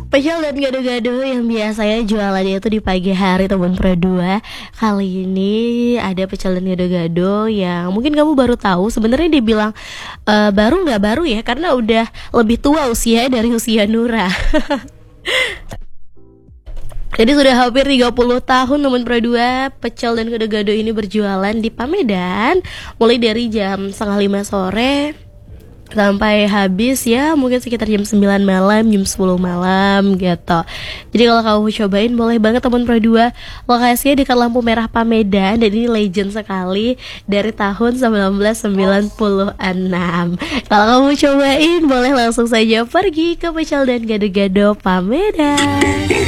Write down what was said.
Pecel dan gado-gado yang biasanya jualannya itu di pagi hari teman Pro 2. Kali ini ada pecel dan gado-gado yang mungkin kamu baru tahu. Sebenarnya dibilang baru nggak baru ya, karena udah lebih tua usia dari usia Nura. Jadi sudah hampir 30 tahun teman Pro 2 pecel dan gado-gado ini berjualan di Pamedan. Mulai dari jam setengah 5 sore sampai habis ya mungkin sekitar jam 9 malam, jam 10 malam gitu. Jadi kalau kamu cobain boleh banget teman Pro 2. Lokasinya dekat lampu merah Pamedan dan ini legend sekali dari tahun 1996. Kalau kamu cobain boleh langsung saja pergi ke pecel dan gado-gado Pamedan.